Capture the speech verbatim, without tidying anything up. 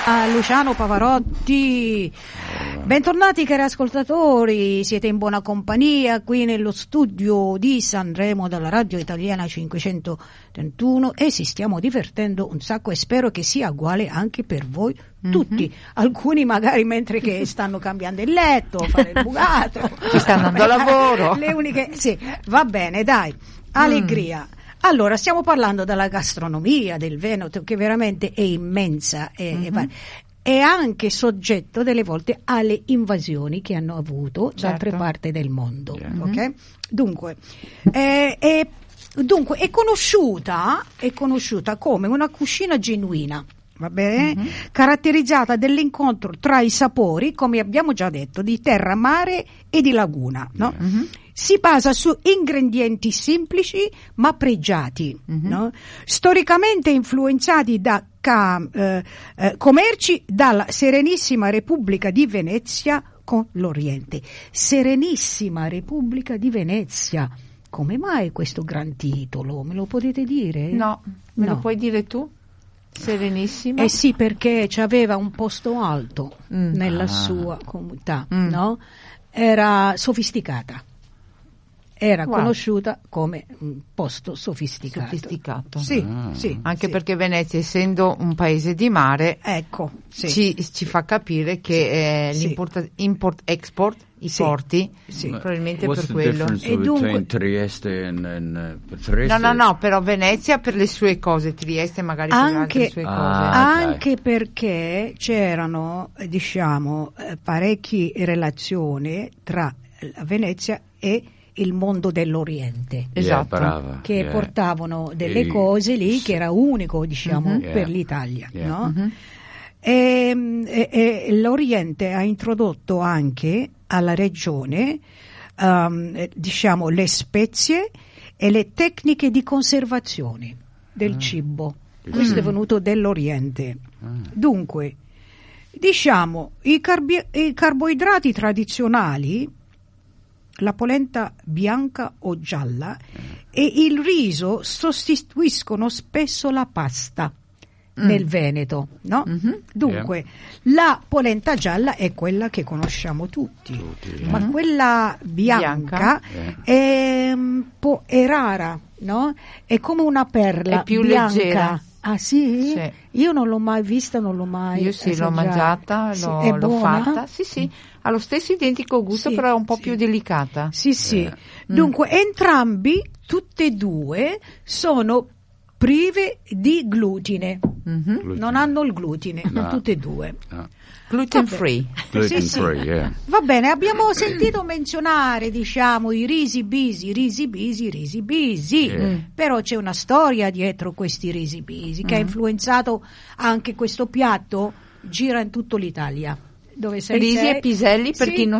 a Luciano Pavarotti. Bentornati cari ascoltatori, siete in buona compagnia qui nello studio di Sanremo della Radio Italiana cinquecentotrentuno e ci stiamo divertendo un sacco e spero che sia uguale anche per voi tutti. Mm-hmm. Alcuni magari mentre che stanno cambiando il letto, fare il bucato, ci stanno andando a lavoro. Le uniche, sì, va bene, dai, allegria. Mm. Allora, stiamo parlando della gastronomia del Veneto, che veramente è immensa e, mm-hmm. è anche soggetto delle volte alle invasioni che hanno avuto da certo. altre parti del mondo. Mm-hmm. Okay? Dunque, eh, è, dunque è conosciuta, è conosciuta come una cucina genuina. Va bene? Mm-hmm. Caratterizzata dall'incontro tra i sapori, come abbiamo già detto, di terra, mare e di laguna, no? Mm-hmm. Si basa su ingredienti semplici ma pregiati, mm-hmm. no? Storicamente influenzati da ca- eh, eh, commerci dalla Serenissima Repubblica di Venezia con l'Oriente. Serenissima Repubblica di Venezia. Come mai questo gran titolo? Me lo potete dire? No, me no. lo puoi dire tu? Serenissima. Eh sì, perché c'aveva un posto alto mm. nella ah. sua comunità, mm. no? Era sofisticata. Era wow. conosciuta come un posto sofisticato. Sofisticato. Sì, ah. sì. Anche sì. perché Venezia, essendo un paese di mare, ecco, sì. ci, ci fa capire che eh, sì. l'import, import, export, i sì. porti, sì. probabilmente What's per the quello. difference E dunque- between Trieste and, and uh, Trieste? No, no, no, però Venezia per le sue cose, Trieste magari per Anche- altre sue cose. Ah, Anche perché c'erano, eh, diciamo, eh, parecchie relazioni tra la Venezia e il mondo dell'Oriente. Esatto. Yeah, brava. Che Yeah. portavano delle E- cose lì sì. che era unico, diciamo, Mhm. per Yeah. l'Italia, Yeah. no? Mhm. E, e, e l'Oriente ha introdotto anche alla regione, um, diciamo, le spezie e le tecniche di conservazione del Ah. cibo. Mm. Questo è venuto dall'Oriente. Ah. Dunque, diciamo, i, carbi- i carboidrati tradizionali, la polenta bianca o gialla e il riso sostituiscono spesso la pasta Mm. nel Veneto, no? Mhm. Dunque, la polenta gialla è quella che conosciamo tutti, Tutti, ma yeah. quella bianca, Bianca. Yeah. è un po' è rara, no? È come una perla È più bianca. leggera. Ah sì? Sì. Io non l'ho mai vista, non l'ho mai Io sì, l'ho assaggiata. mangiata, Sì, l'ho, è l'ho buona? fatta. Sì, sì, ha lo stesso identico gusto, Sì, però è un po' sì. più delicata. Sì, sì. Eh. Dunque, entrambi, tutte e due, sono prive di glutine. Mhm. Gluten. Non hanno il glutine, No. tutte e due. Ah. Gluten Vabbè. free. Gluten Sì, sì. free, yeah. Va bene, abbiamo sentito menzionare, diciamo, i risi bisi, risi bisi, risi bisi. Yeah. Però c'è una storia dietro questi risi bisi che ha Mm. influenzato anche questo piatto, gira in tutta l'Italia. Dove sei Risi sei- e piselli per Sì. chi non